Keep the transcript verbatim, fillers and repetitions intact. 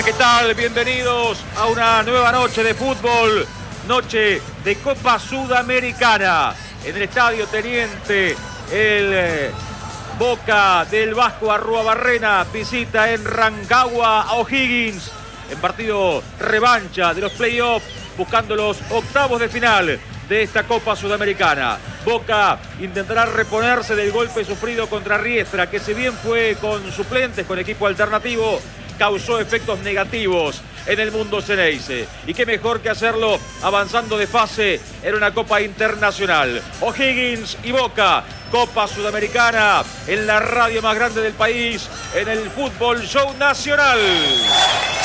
¿qué tal? Bienvenidos a una nueva noche de fútbol, noche de Copa Sudamericana. En el Estadio Teniente, el eh, Boca del Vasco Arruabarrena visita en Rancagua a O'Higgins en partido revancha de los playoffs, buscando los octavos de final de esta Copa Sudamericana. Boca intentará reponerse del golpe sufrido contra Riestra, que si bien fue con suplentes, con equipo alternativo, causó efectos negativos en el mundo Ceneice. Y qué mejor que hacerlo avanzando de fase en una Copa Internacional. O'Higgins y Boca, Copa Sudamericana, en la radio más grande del país, en el Fútbol Show Nacional.